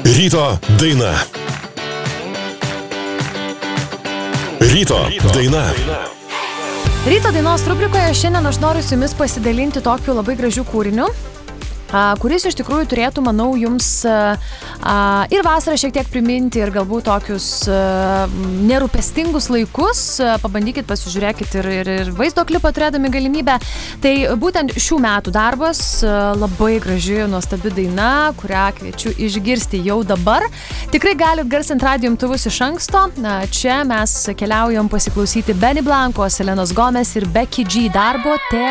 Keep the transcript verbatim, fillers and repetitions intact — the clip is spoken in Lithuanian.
Ryto daina. Ryto daina. Ryto dainos rubrikoje šiandien aš noriu su jumis pasidalinti tokiu labai gražiu kūriniu, kuris iš tikrųjų turėtų, manau, jums ir vasarą šiek tiek priminti ir galbūt tokius nerūpestingus laikus. Pabandykit, pasižiūrėkit ir, ir, ir vaizdo klipą turėdami galimybę. Tai būtent šių metų darbas, labai graži, nuostabi daina, kurią kviečiu išgirsti jau dabar. Tikrai galit garsinti radijo imtuvus iš anksto. Čia mes keliaujam pasiklausyti Benny Blanco, Selenos Gomez ir Becky G darbo Te